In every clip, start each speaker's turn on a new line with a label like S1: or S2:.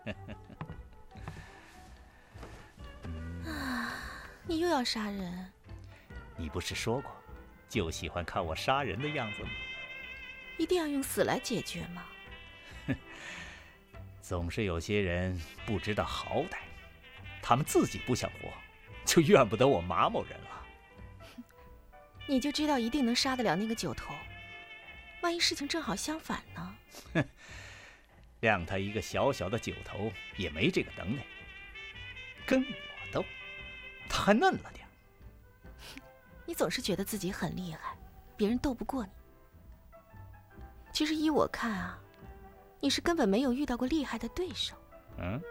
S1: 你又要杀人？
S2: 你不是说过，就喜欢看我杀人的样子吗？
S1: 一定要用死来解决吗？
S2: 总是有些人不知道好歹，他们自己不想活，就怨不得我马某人了。
S1: 你就知道一定能杀得了那个九头，万一事情正好相反呢？
S2: 哼，谅他一个小小的九头也没这个能耐，跟我斗，他还嫩了点。
S1: 你总是觉得自己很厉害，别人斗不过你。其实依我看啊，你是根本没有遇到过厉害的对手。
S2: 嗯？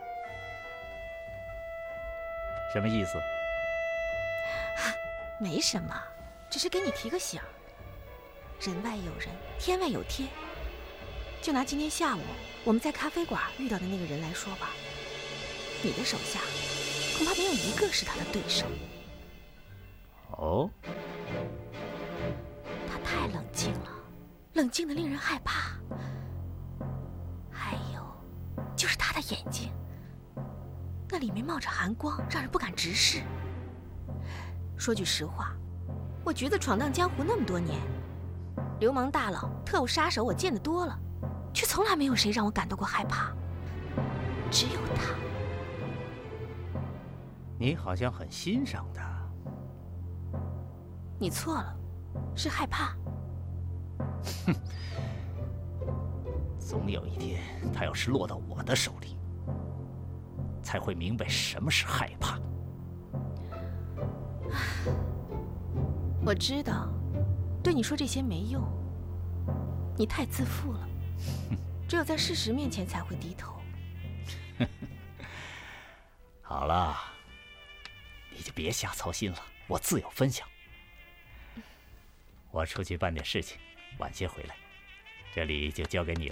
S2: 什么意思？
S1: 没什么，只是给你提个醒。人外有人，天外有天。就拿今天下午我们在咖啡馆遇到的那个人来说吧，你的手下恐怕没有一个是他的对手。
S2: 哦？
S1: 他太冷静了，冷静得令人害怕。还有，就是他的眼睛，那里面冒着寒光，让人不敢直视。说句实话，我橘子闯荡江湖那么多年，流氓大佬、特务杀手我见得多了，却从来没有谁让我感到过害怕，只有他。
S2: 你好像很欣赏他。
S1: 你错了，是害怕。
S2: 哼，总有一天他要是落到我的手里，才会明白什么是害怕。
S1: 我知道，对你说这些没用，你太自负了，只有在事实面前才会低头。
S2: 好了，你就别瞎操心了，我自有分晓。我出去办点事情，晚些回来，这里就交给你了。